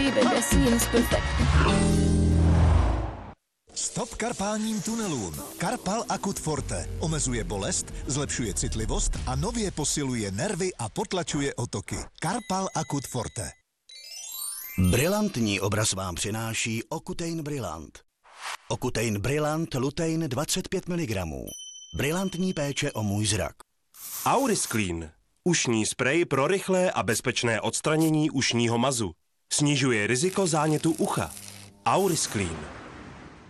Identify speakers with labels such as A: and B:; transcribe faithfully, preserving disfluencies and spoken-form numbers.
A: baby, that seems perfect.
B: Stop karpálním tunelům. Karpal Akut Forte omezuje bolest, zlepšuje citlivost a nově posiluje nervy a potlačuje otoky. Karpal Akut Forte.
C: Brilantní obraz vám přináší Okutein Brillant. Okutein Brillant Lutein dvacet pět miligramů. Brilantní péče o můj zrak.
D: Auris Clean. Ušní sprej pro rychlé a bezpečné odstranění ušního mazu. Snižuje riziko zánětu ucha. Auris Clean.